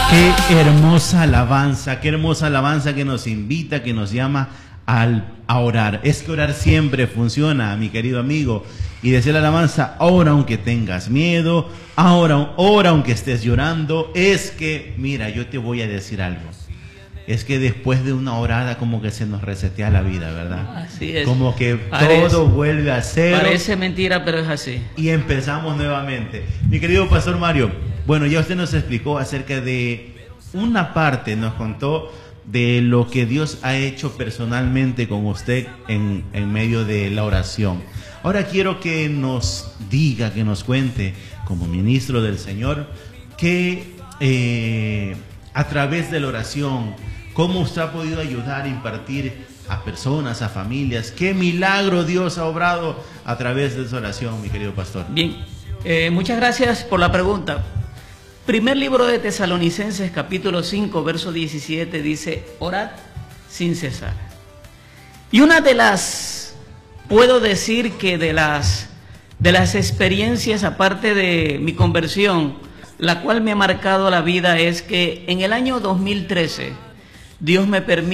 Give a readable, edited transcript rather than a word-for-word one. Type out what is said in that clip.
qué hermosa alabanza que nos invita, que nos llama a orar. Es que orar siempre funciona, mi querido amigo. Y decía la alabanza, ora aunque tengas miedo, ora aunque estés llorando. Es que, mira, yo te voy a decir algo. Es que después de una orada como que se nos resetea la vida, ¿verdad? Así es. Como que todo vuelve a cero. Parece mentira, pero es así. Y empezamos nuevamente. Mi querido Pastor Mario, bueno, ya usted nos explicó acerca de una parte, nos contó de lo que Dios ha hecho personalmente con usted en medio de la oración. Ahora quiero que nos diga, que nos cuente, como ministro del Señor, que a través de la oración, cómo usted ha podido ayudar a impartir a personas, a familias. Qué milagro Dios ha obrado a través de esa oración, mi querido pastor. Bien, muchas gracias por la pregunta. Primer libro de Tesalonicenses, capítulo 5, verso 17, dice, orad sin cesar. Y una de las, puedo decir que de las experiencias, aparte de mi conversión, la cual me ha marcado la vida, es que en el año 2013, Dios me permite